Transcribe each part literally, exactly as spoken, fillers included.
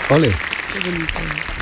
Ole. Qué bonito.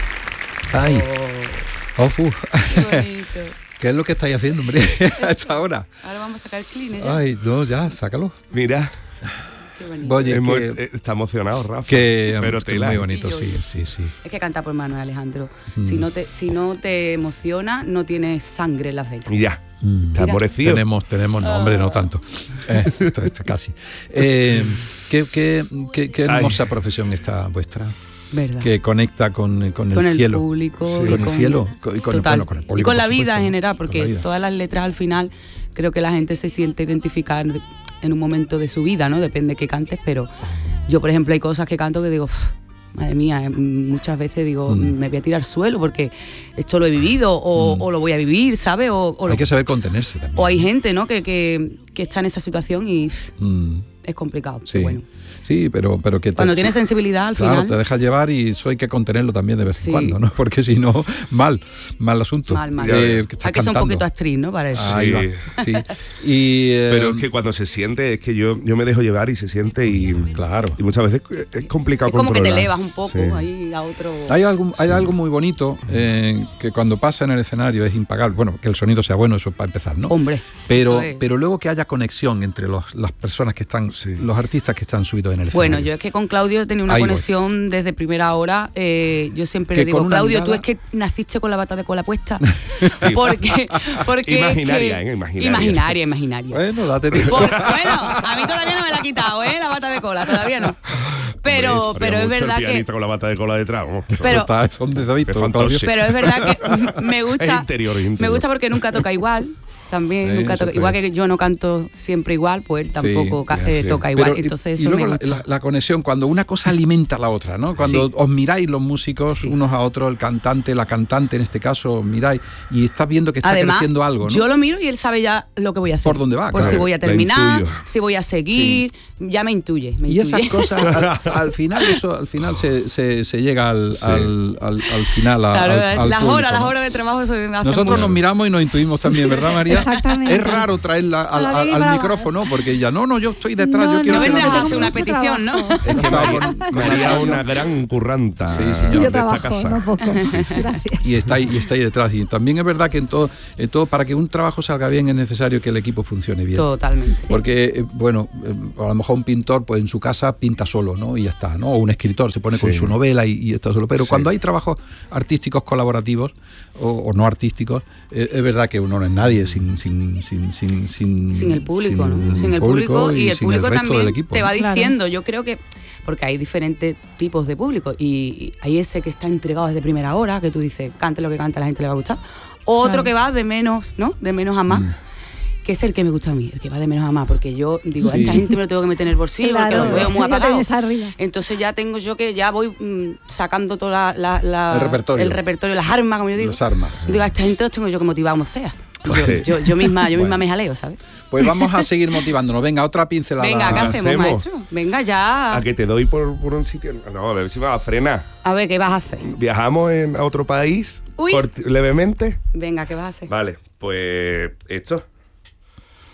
Ay. Oh, Oh, fu. qué bonito. ¿Qué es lo que estáis haciendo, hombre, a esta hora? Ahora vamos a sacar el cleaner ya. Ay, no, ya, sácalo. Mira, Qué bonito. Oye, hemos- que, eh, está emocionado, Rafa. que pero que tela. muy bonito, Y yo, sí, yo. sí, sí. Es que canta por Manuel Alejandro. Mm. Si no te, si no te emociona, no tienes sangre en las venas. Y ya, Mm. está Mira. amorecido. Tenemos, tenemos, no, hombre, no tanto. Eh, esto, esto casi. Eh, qué, qué, qué, qué hermosa Ay. profesión esta vuestra, ¿Verdad? que conecta con, con el con el cielo. público. Sí, y con el cielo, con- y con el- total. bueno, con el público, y con la por vida supuesto, en ¿no? general, Con porque la vida. todas las letras al final creo que la gente se siente identificada en en un momento de su vida, ¿no? Depende de qué cantes, pero yo, por ejemplo, hay cosas que canto que digo, "Uf, madre mía", eh, muchas veces digo, Mm. me voy a tirar al suelo porque esto lo he vivido o, Mm. o lo voy a vivir, ¿sabes? O, o, Hay lo- que saber contenerse también. o hay gente, ¿no? Que, que, que está en esa situación y pff, Mm, es complicado. sí, Pero bueno, sí, pero, pero que te- cuando tienes sensibilidad al claro, final, te dejas llevar y eso hay que contenerlo también de vez en Sí. cuando, ¿no? Porque si no, mal, mal asunto. mal, mal. Eh, que estás Hay que ser un cantando. poquito actriz, ¿no? Para eso. Ahí Sí. va, sí. Y, eh, Pero es que cuando se siente, es que yo, yo me dejo llevar y se siente y, claro. y muchas veces es complicado Es como que te controlar. elevas un poco Sí. ahí a otro... Hay algo, hay algo muy bonito eh, que cuando pasa en el escenario es impagable. Bueno, que el sonido sea bueno, eso para empezar, ¿no? Hombre, Pero, eso es. pero luego que haya conexión entre los, las personas que están, Sí. los artistas que están subidos en el Bueno, escenario. yo es que con Claudio he tenido una Ahí voy. conexión desde primera hora. Eh, yo siempre Que le digo, con una Claudio, tú mirada- es que naciste con la bata de cola puesta. porque, porque es Imaginaria, que- ¿eh? Imaginaria. Imaginaria, imaginaria. Bueno, date tiempo. Por- bueno, a mí todavía no me la ha quitado, ¿eh? La bata de cola, todavía no. Pero, Hombre, pero es mucho verdad el que... pianista con la bata de cola detrás. vamos. Eso pero- está- son desavistos, Es Claudio. fantástico. Pero es verdad que me gusta... Es interior, es interior. Me gusta porque nunca toca igual. También, Sí, nunca eso toca, sí. igual que yo no canto siempre igual, pues él tampoco Sí, ca- sí, eh, sí. toca igual. Pero, y- Entonces y eso luego me la, gusta. la- la conexión, cuando una cosa alimenta a la otra, ¿no? Cuando Sí. os miráis los músicos Sí. unos a otros, el cantante, la cantante en este caso, miráis y estás viendo que está Además, creciendo algo, ¿no? yo lo miro y él sabe ya lo que voy a hacer. Por dónde va, Pues claro. si voy a La terminar, intuyo. si voy a seguir, ya me intuye. Me Y intuye. esas cosas, al, al final, eso, al final se, se, se llega al, Sí. al, al, al final, a- Claro, al, al las público, horas, las ¿no? horas de trabajo se me hacen Nosotros mucho. nos miramos y nos intuimos también, ¿verdad, María? Exactamente. Es raro traerla al, al- al Bravo. micrófono porque ella, no, no, yo estoy detrás, No, yo quiero No no, que vendrás la a hacer una mucho petición, ¿no? trabajo. Es que Estaba María, con- con María es Natalia. una gran curranta Sí, de señor. Yo esta trabajo, casa. no poco. Gracias. y está ahí, y está ahí detrás. Y también es verdad que en todo, en todo, para que un trabajo salga bien es necesario que el equipo funcione bien. Totalmente. Porque, eh, bueno, eh, a lo mejor un pintor pues en su casa pinta solo, ¿no? Y ya está, ¿no? O un escritor se pone con Sí. su novela y, y está solo. Pero Sí. cuando hay trabajos artísticos colaborativos o, o no artísticos, eh, es verdad que uno no es nadie sin sin sin sin sin, Sin el público, ¿no? Sin el público y el sin público resto también del equipo, te ¿no? va Claro. diciendo, yo creo que, porque hay diferentes tipos de público y, y hay ese que está entregado desde primera hora, que tú dices, cante lo que cante, a la gente le va a gustar. Otro Claro. que va de menos, ¿no? De menos a más. Mm. Que es el que me gusta a mí, el que va de menos a más, porque yo digo, a Sí. esta gente me lo tengo que meter en el bolsillo porque Claro, los veo muy ya apagados. tienes arriba. Entonces ya tengo yo que ya voy mm, sacando toda la, la- la- El repertorio. el repertorio, las armas, como yo digo. Las armas. Digo, a esta gente los tengo yo que motivar como sea. Yo, Pues- yo, yo misma, yo misma Bueno. me jaleo, ¿sabes? Pues vamos a seguir motivándonos. Venga, otra pincelada. Venga, ¿qué hacemos, hacemos? maestro? Venga, ya. A que te doy por, por un sitio. No, a ver si me va a frenar. A ver, ¿qué vas a hacer? Viajamos en, a otro país Uy. por- levemente. Venga, ¿qué vas a hacer? Vale, pues esto.